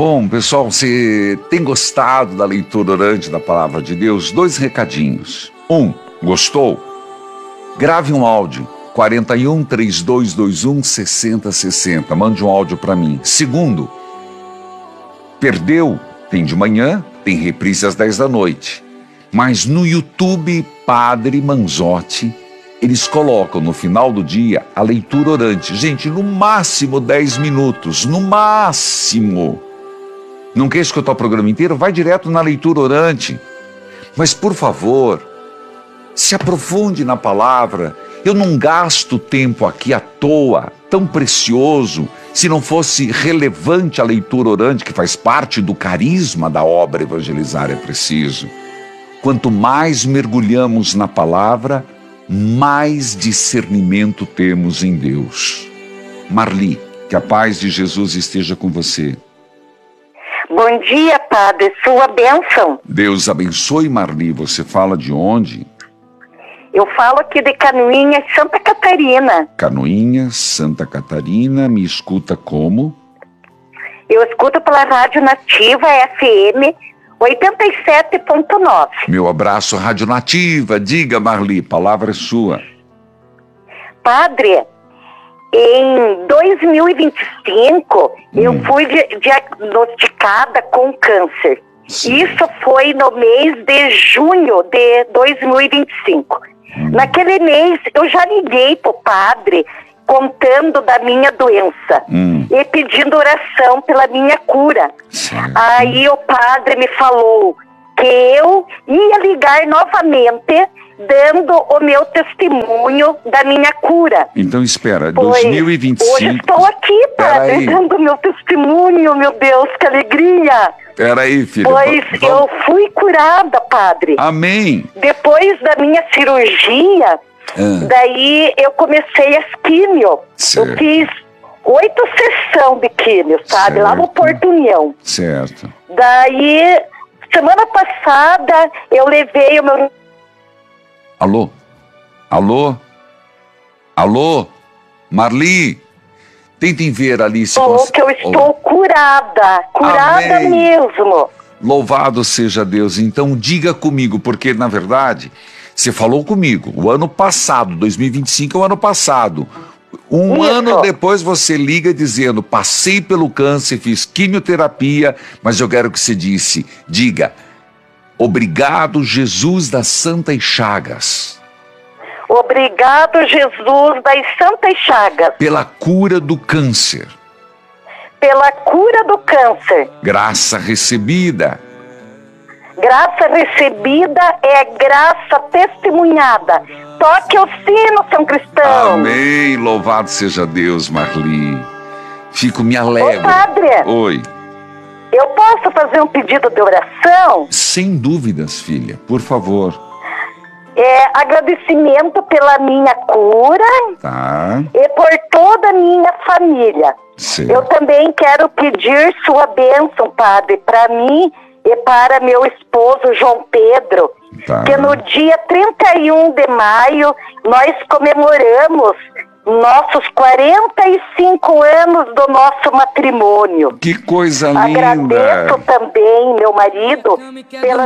Bom, pessoal, você tem gostado da leitura orante da Palavra de Deus? 2 recadinhos. 1. Gostou? Grave um áudio, 41 3221 6060. Mande um áudio para mim. 2. Perdeu? Tem de manhã, tem reprise às 10 da noite. Mas no YouTube, Padre Manzotti, eles colocam no final do dia a leitura orante. Gente, no máximo 10 minutos, no máximo. Não quer escutar o programa inteiro? Vai direto na leitura orante. Mas, por favor, se aprofunde na palavra. Eu não gasto tempo aqui à toa, tão precioso, se não fosse relevante a leitura orante, que faz parte do carisma da obra Evangelizar é Preciso. Quanto mais mergulhamos na palavra, mais discernimento temos em Deus. Marli, que a paz de Jesus esteja com você. Bom dia, Padre, sua bênção. Deus abençoe, Marli. Você fala de onde? Eu falo aqui de Canoinhas, Santa Catarina. Canoinhas, Santa Catarina. Me escuta como? Eu escuto pela Rádio Nativa FM 87.9. Meu abraço, Rádio Nativa. Diga, Marli, palavra é sua. Padre, em 2025, eu fui diagnosticada com câncer. Sim. Isso foi no mês de junho de 2025. Naquele mês, eu já liguei pro padre contando da minha doença e pedindo oração pela minha cura. Certo. Aí o padre me falou que eu ia ligar novamente dando o meu testemunho da minha cura. Então espera, Pois, 2025... hoje estou aqui, padre, Peraí. dando meu testemunho, meu Deus, que alegria. Peraí, filho. Pois eu fui curada, padre. Amém. Depois da minha cirurgia, daí eu comecei as químio. Certo. Eu fiz 8 sessões de químio, sabe? Lá no Certo. Porto União. Certo. Daí, semana passada, eu levei o meu... Alô? Alô? Alô? Marli? Tentem ver ali se Falou que eu estou curada. Curada Amém. mesmo. Louvado seja Deus. Então diga comigo, porque na verdade você falou comigo. O ano passado, 2025 é o ano passado. Um Isso. ano depois você liga dizendo: passei pelo câncer, fiz quimioterapia, mas eu quero que você diga: obrigado, Jesus das Santas Chagas, Obrigado, Jesus das Santas Chagas, pela cura do câncer. pela cura do câncer. Graça recebida. Graça recebida é graça testemunhada. Toque o sino, São Cristão. Amém. Louvado seja Deus, Marli. Me alegro. Ô, padre, Oi. eu posso fazer um pedido de oração? Sem dúvidas, filha. Por favor. Agradecimento pela minha cura Tá. e por toda a minha família. Certo. Eu também quero pedir sua bênção, padre, para mim e para meu esposo João Pedro, Tá. que no dia 31 de maio nós comemoramos nossos 45 anos do nosso matrimônio. Que coisa linda. Agradeço também meu marido pela